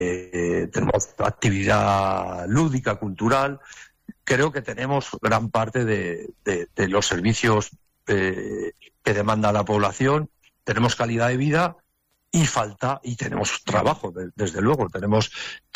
tenemos actividad lúdica, cultural. Creo que tenemos gran parte de los servicios que demanda la población, tenemos calidad de vida y tenemos trabajo, desde luego, tenemos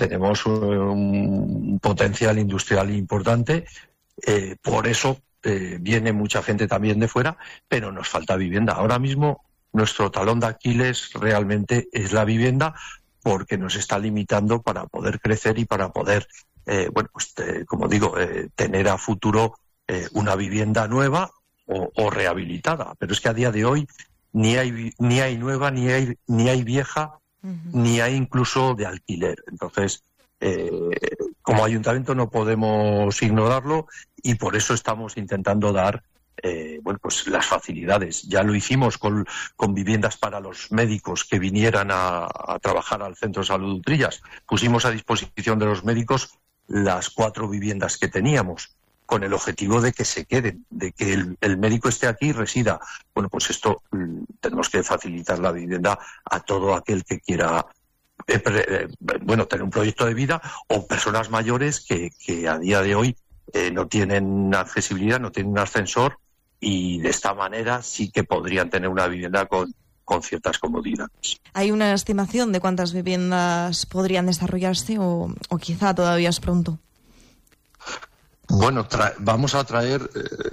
un potencial industrial importante, por eso viene mucha gente también de fuera, pero nos falta vivienda. Ahora mismo nuestro talón de Aquiles realmente es la vivienda, porque nos está limitando para poder crecer y para poder, como digo, tener a futuro una vivienda nueva o rehabilitada. Pero es que a día de hoy ni hay nueva, ni hay vieja, ni hay incluso de alquiler. Entonces, como ayuntamiento no podemos ignorarlo y por eso estamos intentando dar las facilidades. Ya lo hicimos con viviendas para los médicos que vinieran a trabajar al Centro de Salud de Utrillas. Pusimos a disposición de los médicos las 4 viviendas que teníamos, con el objetivo de que se queden, de que el médico esté aquí y resida. Bueno, pues esto tenemos que facilitar la vivienda a todo aquel que quiera tener un proyecto de vida, o personas mayores que a día de hoy no tienen accesibilidad, no tienen un ascensor, y de esta manera sí que podrían tener una vivienda con ciertas comodidades. ¿Hay una estimación de cuántas viviendas podrían desarrollarse o quizá todavía es pronto? Bueno, vamos a traer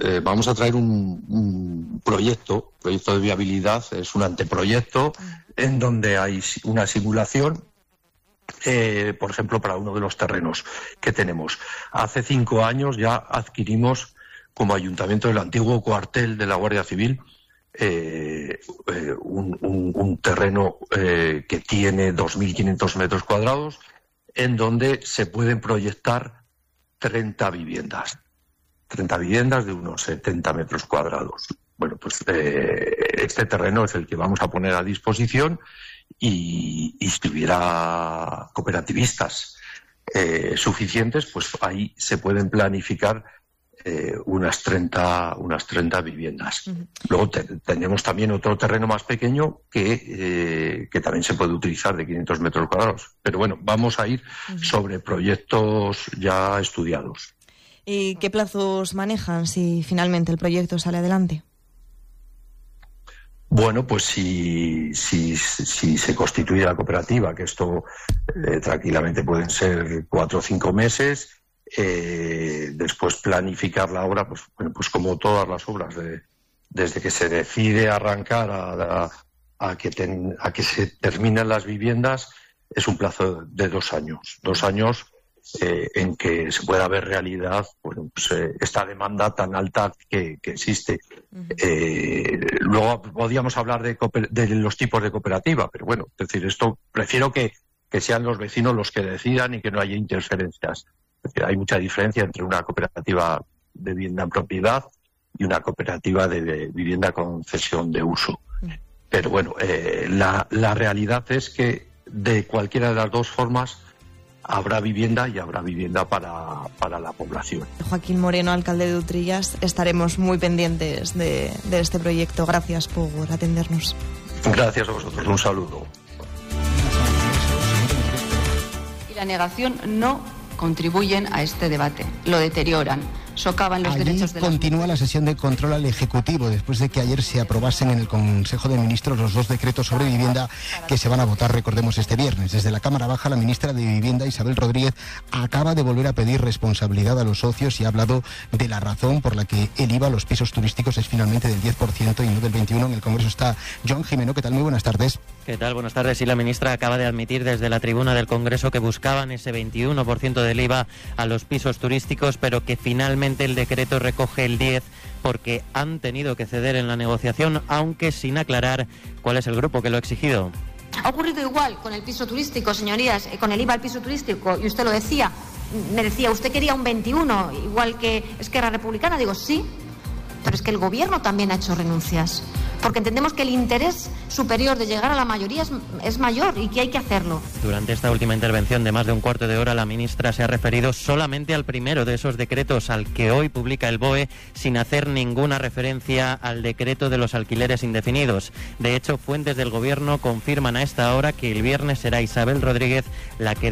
un proyecto de viabilidad, es un anteproyecto en donde hay una simulación, por ejemplo, para uno de los terrenos que tenemos. Hace 5 años ya adquirimos como ayuntamiento del antiguo cuartel de la Guardia Civil un terreno que tiene 2.500 metros cuadrados, en donde se pueden proyectar 30 viviendas de unos 70 metros cuadrados. Bueno, pues este terreno es el que vamos a poner a disposición, y si hubiera cooperativistas suficientes, pues ahí se pueden planificar unas 30 viviendas. Luego tenemos también otro terreno más pequeño que también se puede utilizar, de 500 metros cuadrados. Pero bueno, vamos a ir sobre proyectos ya estudiados. ¿Y qué plazos manejan si finalmente el proyecto sale adelante? Bueno, pues si se constituye la cooperativa, que esto tranquilamente pueden ser 4 o 5 meses, después planificar la obra, pues como todas las obras, desde que se decide arrancar a que se terminen las viviendas, es un plazo de 2 años. 2 años en que se pueda ver realidad esta demanda tan alta que existe. Luego podríamos hablar de los tipos de cooperativa, pero bueno, es decir, esto prefiero que sean los vecinos los que decidan y que no haya interferencias. Es decir, hay mucha diferencia entre una cooperativa de vivienda en propiedad y una cooperativa de vivienda con cesión de uso. Pero bueno, la realidad es que de cualquiera de las dos formas habrá vivienda, y habrá vivienda para la población. Joaquín Moreno, alcalde de Utrillas, estaremos muy pendientes de este proyecto. Gracias por atendernos. Gracias a vosotros, un saludo. Y la negación no contribuyen a este debate, lo deterioran, socavan los derechos de las mujeres. Continúa la sesión de control al Ejecutivo después de que ayer se aprobasen en el Consejo de Ministros los 2 decretos sobre vivienda que se van a votar, recordemos, este viernes. Desde la Cámara Baja, la ministra de Vivienda, Isabel Rodríguez, acaba de volver a pedir responsabilidad a los socios y ha hablado de la razón por la que el IVA a los pisos turísticos es finalmente del 10% y no del 21%. En el Congreso está John Jimeno. ¿Qué tal? Muy buenas tardes. ¿Qué tal? Buenas tardes. Sí, la ministra acaba de admitir desde la tribuna del Congreso que buscaban ese 21% del IVA a los pisos turísticos, pero que finalmente el decreto recoge el 10% porque han tenido que ceder en la negociación, aunque sin aclarar cuál es el grupo que lo ha exigido. Ha ocurrido igual con el piso turístico, señorías, con el IVA al piso turístico, y usted lo decía, me decía, usted quería un 21%, igual que Esquerra Republicana. Digo, sí, pero es que el gobierno también ha hecho renuncias. porque entendemos que el interés superior de llegar a la mayoría es mayor y que hay que hacerlo. Durante esta última intervención de más de un cuarto de hora, la ministra se ha referido solamente al primero de esos decretos, al que hoy publica el BOE, sin hacer ninguna referencia al decreto de los alquileres indefinidos. De hecho, fuentes del Gobierno confirman a esta hora que el viernes será Isabel Rodríguez la que